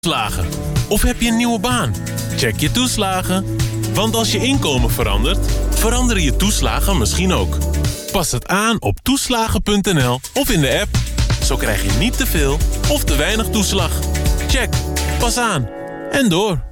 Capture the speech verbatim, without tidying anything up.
Toeslagen. Of heb je een nieuwe baan? Check je toeslagen. Want als je inkomen verandert, veranderen je toeslagen misschien ook. Pas het aan op toeslagen punt n l of in de app. Zo krijg je niet te veel of te weinig toeslag. Check. Pas aan. En door.